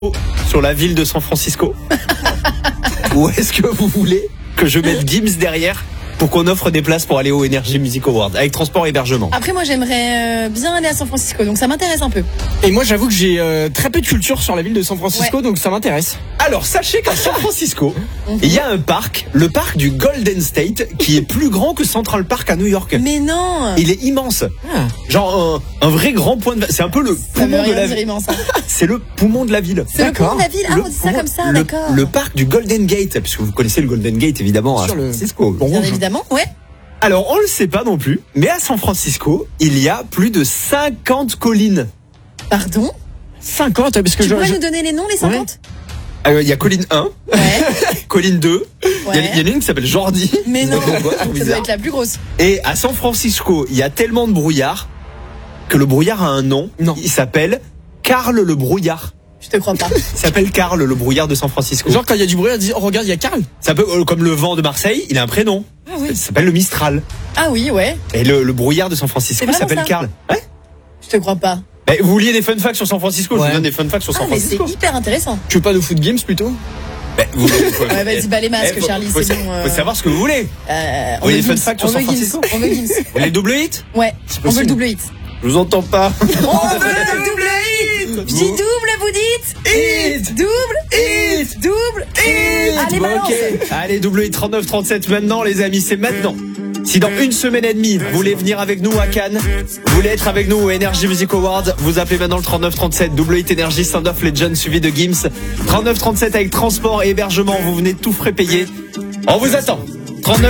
sur la ville de San Francisco. Ou est-ce que vous voulez que je mette Gims derrière pour qu'on offre des places pour aller au Energy Music Awards avec transport et hébergement? Après, moi, j'aimerais bien aller à San Francisco, donc ça m'intéresse un peu. Et moi, j'avoue que j'ai très peu de culture sur la ville de San Francisco, donc ça m'intéresse. Alors, sachez qu'à San Francisco, il y a un parc, le parc du Golden State, qui est plus grand que Central Park à New York. Mais non. Il est immense. Genre un vrai grand point de... C'est un peu le poumon de la ville. Immense, hein. C'est le poumon de la ville. C'est le poumon de la ville. Ah, on dit ça comme ça, d'accord. Le parc du Golden Gate, puisque vous connaissez le Golden Gate évidemment à San Francisco. Bien évidemment, ouais. Alors, on le sait pas non plus, mais à San Francisco, il y a plus de 50 collines. Pardon? 50, parce que tu pourrais nous donner les noms, les 50? Il y a colline 1, ouais. colline 2, ouais. Il y en a une qui s'appelle Jordi. Mais non, ça doit être la plus grosse. Et à San Francisco, il y a tellement de brouillard que le brouillard a un nom. Non. Il s'appelle Carl le brouillard. Je te crois pas. Il s'appelle Carl le brouillard de San Francisco. Genre quand il y a du brouillard, on dit, oh regarde, il y a Carl. C'est un peu comme le vent de Marseille, il a un prénom. Ah oui. Il s'appelle le Mistral. Ah oui, ouais. Et le brouillard de San Francisco s'appelle Carl. Ouais. Je te crois pas. Mais vous vouliez des fun facts sur San Francisco? Je vous donne des fun facts sur San Francisco. Mais c'est hyper intéressant. Tu veux pas de foot games plutôt? Ouais, vas-y, bah les masques, Charlie, c'est bon. Faut savoir ce que vous voulez. Vous voulez des fun facts sur San Francisco? On veut Gims. Vous voulez le double hit? Ouais, on veut le double hit. Je vous entends pas. On veut le double hit. Je dis double, vous dites? Hit. Double hit. Double hit. Allez, balance. Allez, double hit 39-37 maintenant, les amis, c'est maintenant. Si dans une semaine et demie, vous voulez venir avec nous à Cannes, vous voulez être avec nous au Energy Music Awards, vous appelez maintenant le 39-37, double hit Energy, Sound of Legend suivi de Gims. 39-37 avec transport et hébergement, vous venez tout frais payer. On vous attend.